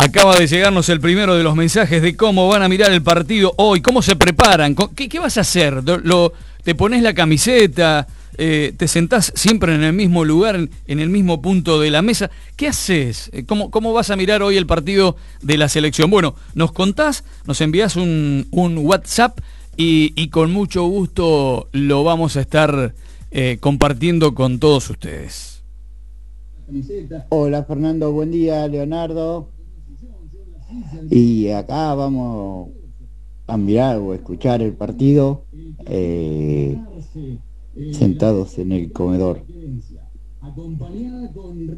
Acaba de llegarnos el primero de los mensajes de cómo van a mirar el partido hoy, cómo se preparan, qué vas a hacer. ¿Te pones la camiseta? ¿Te sentás siempre en el mismo lugar, en el mismo punto de la mesa? ¿Qué haces? ¿Cómo vas a mirar hoy el partido de la selección? Bueno, nos contás, nos envías un WhatsApp y con mucho gusto lo vamos a estar compartiendo con todos ustedes. Hola Fernando, buen día, Leonardo. Y acá vamos a mirar o escuchar el partido sentados en el comedor.